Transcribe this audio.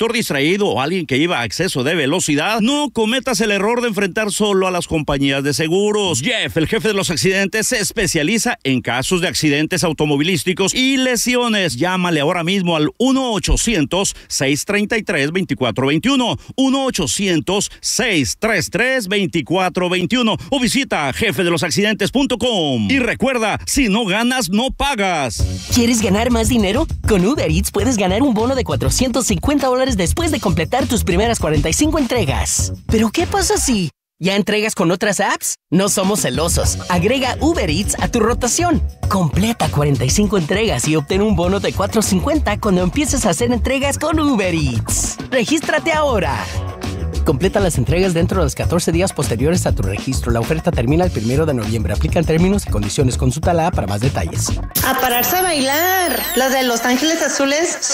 conductor distraído o alguien que iba a exceso de velocidad, no cometas el error de enfrentar solo a las compañías de seguros. Jeff, el jefe de los accidentes, se especializa en casos de accidentes automovilísticos y lesiones. Llámale ahora mismo al 1-800-633-2421, 1-800-633-2421 o visita jefedelosaccidentes.com. Y recuerda, si no ganas, no pagas. ¿Quieres ganar más dinero? Con Uber Eats puedes ganar un bono de $450 después de completar tus primeras 45 entregas. ¿Pero qué pasa si ya entregas con otras apps? No somos celosos. Agrega Uber Eats a tu rotación. Completa 45 entregas y obtén un bono de $450 cuando empieces a hacer entregas con Uber Eats. ¡Regístrate ahora! Completa las entregas dentro de los 14 días posteriores a tu registro. La oferta termina el 1 de noviembre. Aplican términos y condiciones. Consulta la app para más detalles. A pararse a bailar. Las de Los Ángeles Azules